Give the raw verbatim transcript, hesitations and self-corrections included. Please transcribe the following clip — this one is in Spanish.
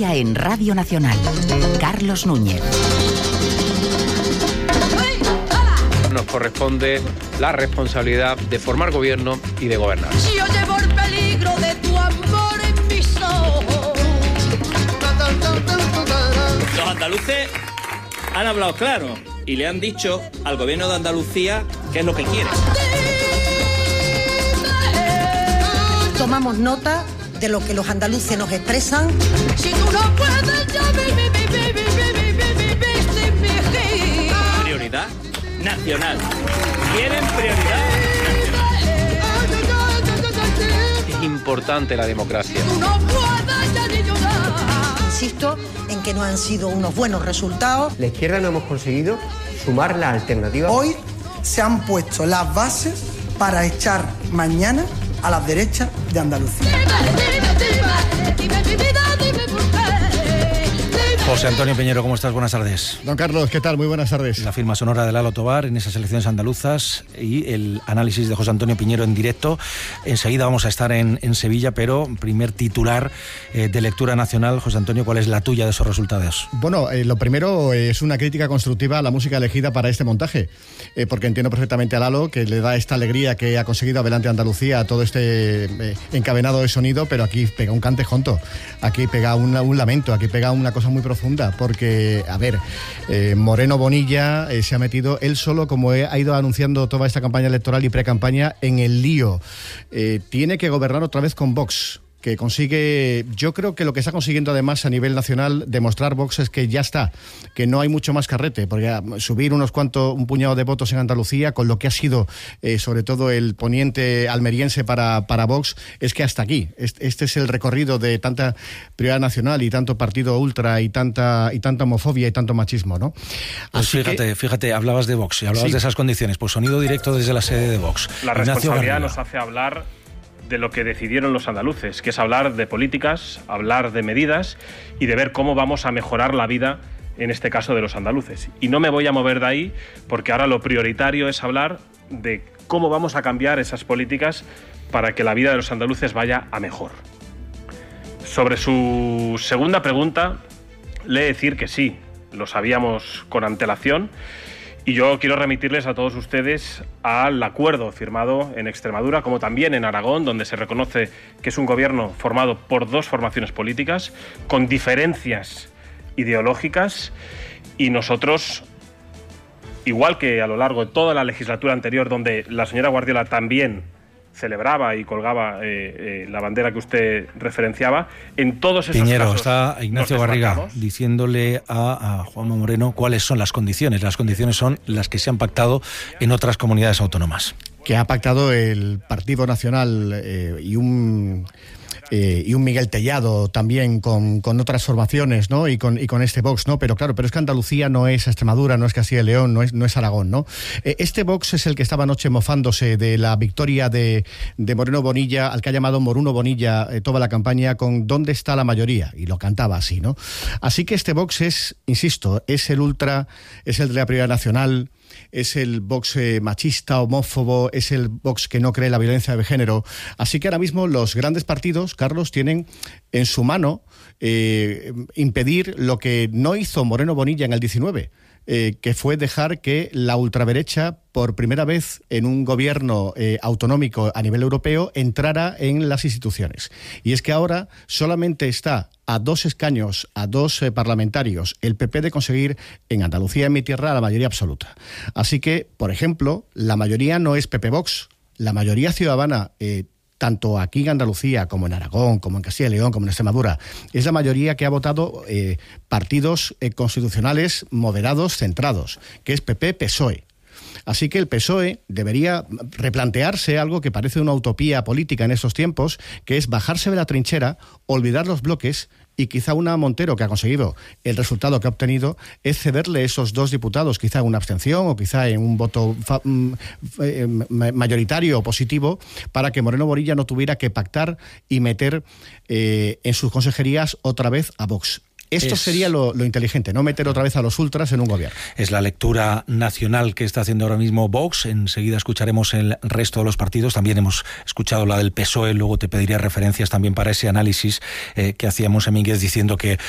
Andalucía en Radio Nacional. Carlos Núñez. Nos corresponde la responsabilidad de formar gobierno y de gobernar. Si yo llevo el peligro de tu amor en mis ojos. Los andaluces han hablado claro y le han dicho al gobierno de Andalucía qué es lo que quiere. Tomamos nota de lo que los andaluces nos expresan. Si tú no puedes, ya vi, vi, vi, vi, vi, vi, vi, vi, vi. Prioridad nacional. Quieren prioridad nacional. Es importante la democracia. Tú no puedes ya ni llorar. Insisto en que no han sido unos buenos resultados. La izquierda no hemos conseguido sumar la alternativa. Hoy se han puesto las bases para echar mañana a las derechas de Andalucía. José Antonio Piñero, ¿cómo estás? Buenas tardes. Don Carlos, ¿qué tal? Muy buenas tardes. La firma sonora de Lalo Tobar en esas elecciones andaluzas y el análisis de José Antonio Piñero en directo. Enseguida vamos a estar en, en Sevilla, pero primer titular eh, de lectura nacional. José Antonio, ¿cuál es la tuya de esos resultados? Bueno, eh, lo primero eh, es una crítica constructiva a la música elegida para este montaje, eh, porque entiendo perfectamente a Lalo que le da esta alegría que ha conseguido Adelante Andalucía a todo este eh, encadenado de sonido, pero aquí pega un cante jonto, aquí pega una, un lamento, aquí pega una cosa muy profunda. Porque, a ver, eh, Moreno Bonilla eh, se ha metido él solo, como he, ha ido anunciando toda esta campaña electoral y pre-campaña, en el lío. Eh, tiene que gobernar otra vez con Vox, que consigue, yo creo que lo que está consiguiendo además a nivel nacional demostrar Vox es que ya está, que no hay mucho más carrete, porque subir unos cuantos, un puñado de votos en Andalucía, con lo que ha sido eh, sobre todo el poniente almeriense para, para Vox, es que hasta aquí, este, este es el recorrido de tanta prioridad nacional y tanto partido ultra y tanta y tanta homofobia y tanto machismo, ¿no? Pues Así fíjate, que, fíjate, hablabas de Vox y hablabas sí. de esas condiciones, pues sonido directo desde la sede de Vox. La Ignacio responsabilidad Garriga. nos hace hablar de lo que decidieron los andaluces, que es hablar de políticas, hablar de medidas y de ver cómo vamos a mejorar la vida, en este caso, de los andaluces. Y no me voy a mover de ahí, porque ahora lo prioritario es hablar de cómo vamos a cambiar esas políticas para que la vida de los andaluces vaya a mejor. Sobre su segunda pregunta, le he de decir que sí, lo sabíamos con antelación. Y yo quiero remitirles a todos ustedes al acuerdo firmado en Extremadura, como también en Aragón, donde se reconoce que es un gobierno formado por dos formaciones políticas, con diferencias ideológicas, y nosotros, igual que a lo largo de toda la legislatura anterior, donde la señora Guardiola también celebraba y colgaba eh, eh, la bandera que usted referenciaba, en todos esos Piñero, casos está Ignacio Garriga diciéndole a, a Juanma Moreno cuáles son las condiciones. Las condiciones son las que se han pactado en otras comunidades autónomas. Que ha pactado el Partido Nacional eh, y un... Eh, y un Miguel Tellado también con, con otras formaciones, ¿no? Y con, y con este Vox, ¿no? Pero claro, pero es que Andalucía no es Extremadura, no es Castilla y León, no es, no es Aragón, ¿no? Eh, este Vox es el que estaba anoche mofándose de la victoria de, de Moreno Bonilla, al que ha llamado Moruno Bonilla eh, toda la campaña con ¿dónde está la mayoría? Y lo cantaba así, ¿no? Así que este Vox es, insisto, es el ultra, es el de la prioridad nacional, es el Vox eh, machista, homófobo, es el Vox que no cree en la violencia de género. Así que ahora mismo los grandes partidos, Carlos, tienen en su mano eh, impedir lo que no hizo Moreno Bonilla en el diecinueve, eh, que fue dejar que la ultraderecha, por primera vez en un gobierno eh, autonómico a nivel europeo, entrara en las instituciones. Y es que ahora solamente está a dos escaños, a dos eh, parlamentarios, el P P de conseguir en Andalucía, en mi tierra, la mayoría absoluta. Así que, por ejemplo, la mayoría no es P P-Vox, la mayoría ciudadana, eh, tanto aquí en Andalucía, como en Aragón, como en Castilla y León, como en Extremadura, es la mayoría que ha votado eh, partidos eh, constitucionales moderados, centrados, que es P P-P S O E. Así que el P S O E debería replantearse algo que parece una utopía política en estos tiempos, que es bajarse de la trinchera, olvidar los bloques, y quizá una Montero, que ha conseguido el resultado que ha obtenido, es cederle esos dos diputados, quizá en una abstención o quizá en un voto fa- eh, mayoritario o positivo, para que Moreno Bonilla no tuviera que pactar y meter eh, en sus consejerías otra vez a Vox. Esto es, sería lo, lo inteligente, no meter otra vez a los ultras en un gobierno. Es la lectura nacional que está haciendo ahora mismo Vox. Enseguida escucharemos el resto de los partidos. También hemos escuchado la del P S O E. Luego te pediría referencias también para ese análisis eh, que hacía Monse Mínguez, diciendo que